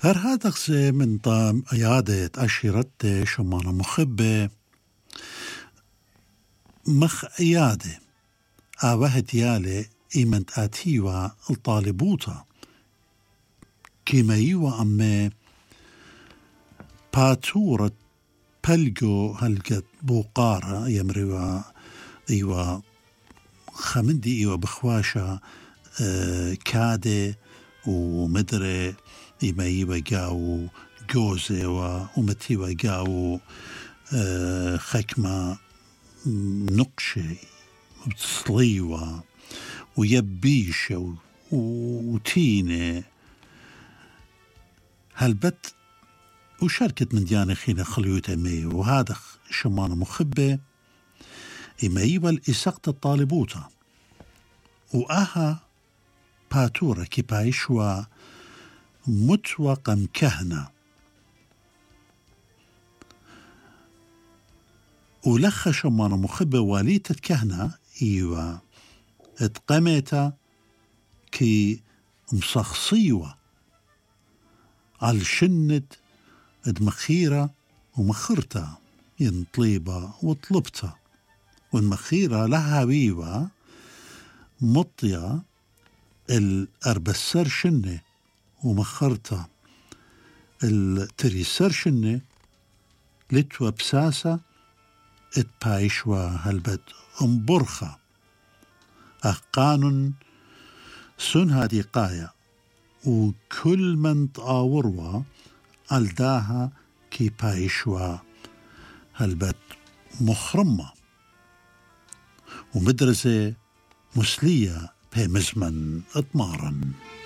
هر هذا من طام عيادة أشيرت شمانة مخبة مخ عيادة آوهت يالي إيمنت آتيوا الطالبوتا كيما يوا أمي باتورة بلغو هلقت بوقارة يمروا إيوا خمندي إيوا بخواشا كادة ومدري إما إيوا قاو جوزة ومتيوا قاو خكمة نقشة وصليوة ويبيشة وتينة هالبت وشاركت من ديانة خينا خليوتا مي وهذا شمان مخبة إما إيوا الإساقة الطالبوتا وآها باتورة كيبايشوا متوقم كهنة ولخ شمان مخبة واليتة كهنة إيوا اتقمتا كي مصخصيوة على شنت ادمخيرة ومخرتا ينطليبة وطلبتا والمخيرة لها بيوة مطية الأربسر شنة ومخرتا التريسر شنة لتوا بساسة اتبايشوا هالبد امبرخة أقانون سن هادي قاية وكل من تآوروا ألداها كي بايشوا هالبد مخرمة ومدرسة مسلية بمزمن اطمارا.